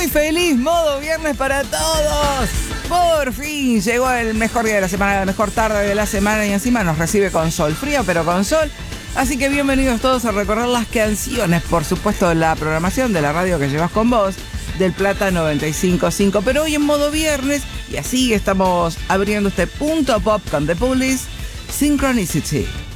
feliz modo viernes para todos. Por fin llegó el mejor día de la semana, la mejor tarde de la semana y encima nos recibe con sol, frío pero con sol. Así que bienvenidos todos a recorrer las canciones, por supuesto la programación de la radio que llevas con vos, del Plata 95.5, pero hoy en modo viernes y así estamos abriendo este punto pop con The Police, Synchronicity.